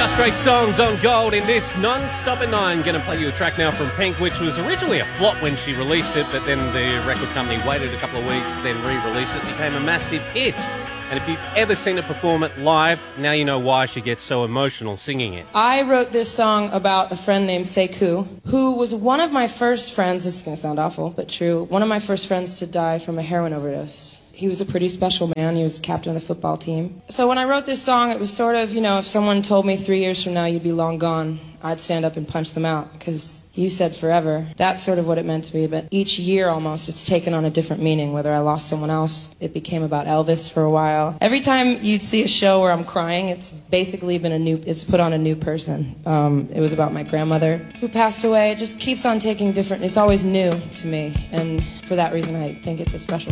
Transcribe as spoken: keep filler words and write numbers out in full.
Just great songs on Gold in this non-stop at nine. Going to play you a track now from Pink, which was originally a flop when she released it, but then the record company waited a couple of weeks, then re-released it. It became a massive hit. And if you've ever seen her perform it live, now you know why she gets so emotional singing it. I wrote this song about a friend named Sekou, who was one of my first friends, this is going to sound awful, but true, one of my first friends to die from a heroin overdose. He was a pretty special man. He was captain of the football team. So when I wrote this song, it was sort of, you know, if someone told me three years from now you'd be long gone, I'd stand up and punch them out, because you said forever. That's sort of what it meant to me, but each year almost it's taken on a different meaning. Whether I lost someone else, it became about Elvis for a while. Every time you'd see a show where I'm crying, it's basically been a new, it's put on a new person. Um, it was about my grandmother who passed away. It just keeps on taking different, it's always new to me, and for that reason I think it's a special